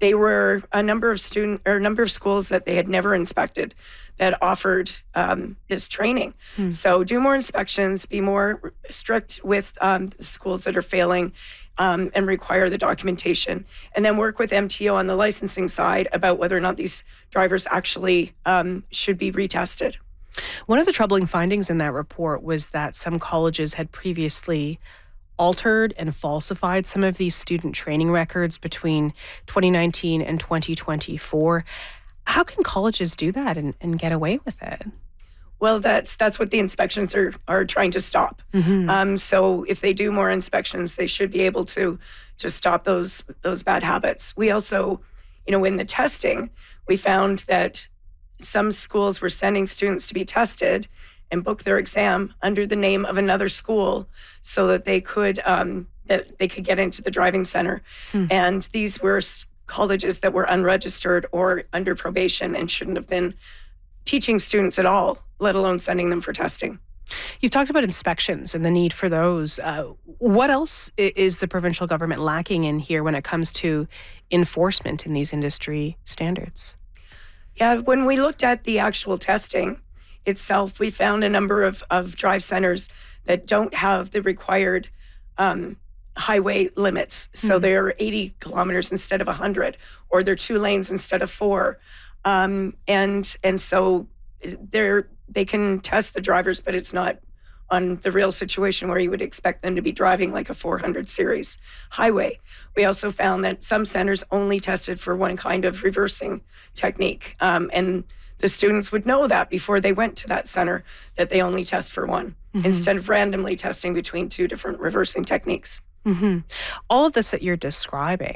they were a number of schools that they had never inspected that offered this training. So do more inspections, be more strict with the schools that are failing, and require the documentation, and then work with MTO on the licensing side about whether or not these drivers actually should be retested. One of the troubling findings in that report was that some colleges had previously altered and falsified some of these student training records between 2019 and 2024. How can colleges do that and get away with it? Well, that's what the inspections are trying to stop. So if they do more inspections, they should be able to stop those bad habits. We also, in the testing, we found that some schools were sending students to be tested and book their exam under the name of another school so that they could get into the driving center. And these were colleges that were unregistered or under probation and shouldn't have been teaching students at all, let alone sending them for testing. You've talked about inspections and the need for those. What else is the provincial government lacking in here when it comes to enforcement in these industry standards? Yeah, when we looked at the actual testing itself, we found a number of drive centers that don't have the required highway limits. So they're 80 kilometers instead of 100, or they're 2 lanes instead of 4. And so they can test the drivers, but it's not on the real situation where you would expect them to be driving like a 400 series highway. We also found that some centers only tested for one kind of reversing technique. And the students would know that before they went to that center, that they only test for one, instead of randomly testing between 2 different reversing techniques. All of this that you're describing,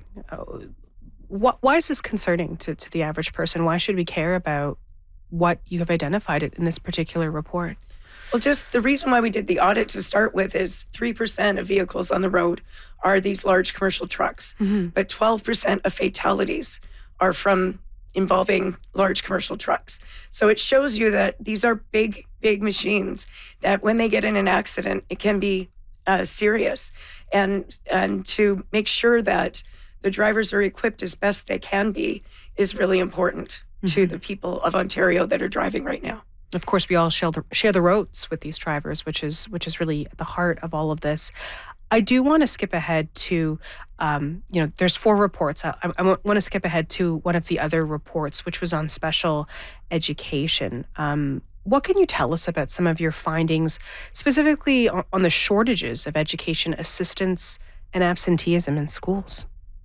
why is this concerning to the average person? Why should we care about what you have identified in this particular report? Well, just the reason why we did the audit to start with is 3% of vehicles on the road are these large commercial trucks, but 12% of fatalities are from involving large commercial trucks. So it shows you that these are big machines that when they get in an accident, it can be serious. And to make sure that the drivers are equipped as best they can be is really important to the people of Ontario that are driving right now. Of course, we all share the roads with these drivers, which is really at the heart of all of this. I do want to skip ahead to, there's 4 reports. I want to skip ahead to one of the other reports, which was on special education. What can you tell us about some of your findings, specifically on the shortages of education assistants and absenteeism in schools?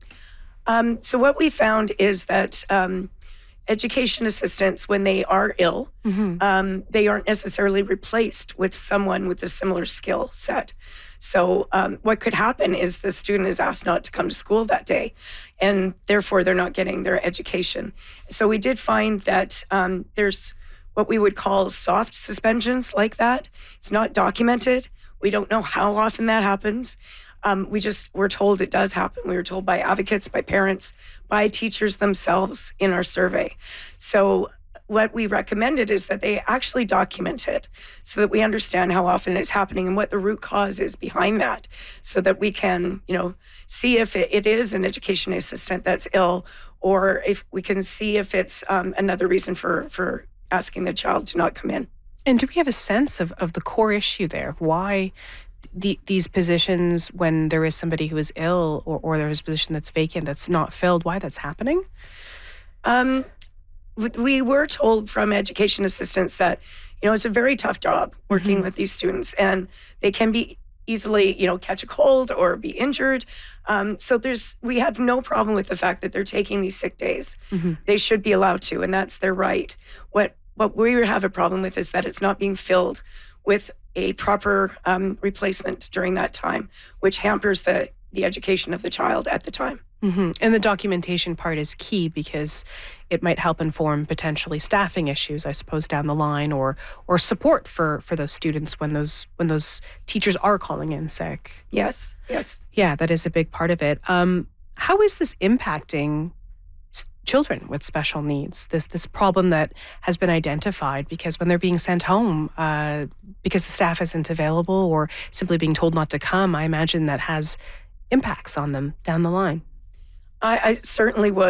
So what we found is that education assistants, when they are ill, they aren't necessarily replaced with someone with a similar skill set. So what could happen is the student is asked not to come to school that day, and therefore they're not getting their education. So we did find that there's what we would call soft suspensions like that. It's not documented. We don't know how often that happens. We're told it does happen. We were told by advocates, by parents, by teachers themselves in our survey. So what we recommended is that they actually document it so that we understand how often it's happening and what the root cause is behind that, so that we can, see if it is an education assistant that's ill, or if we can see if it's another reason for asking the child to not come in. And do we have a sense of the core issue there, of why these positions, when there is somebody who is ill or there is a position that's vacant, that's not filled, why that's happening? We were told from education assistants that, it's a very tough job working with these students, and they can be easily, catch a cold or be injured. So we have no problem with the fact that they're taking these sick days. They should be allowed to, and that's their right. What we have a problem with is that it's not being filled with a proper replacement during that time, which hampers the education of the child at the time. And the documentation part is key because it might help inform potentially staffing issues, I suppose, down the line, or support for those students when those teachers are calling in sick. Yes. Yeah, that is a big part of it. How is this impacting children with special needs, this problem that has been identified? Because when they're being sent home because the staff isn't available or simply being told not to come, I imagine that has impacts on them down the line. I certainly would.